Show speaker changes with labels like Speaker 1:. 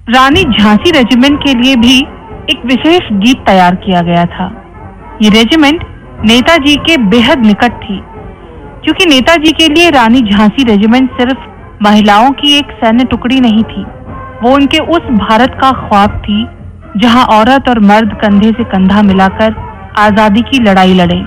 Speaker 1: रानी Jhansi regiment के लिए भी एक विशेष गीत तैयार किया गया था। ये रेजिमेंट नेताजी के बेहद निकट थी, क्योंकि नेताजी के लिए रानी झांसी रेजिमेंट सिर्फ महिलाओं की एक सैन्य टुकड़ी नहीं थी, वो उनके उस भारत का ख्वाब थी जहां औरत और मर्द कंधे से कंधा मिलाकर आजादी की लड़ाई लड़े।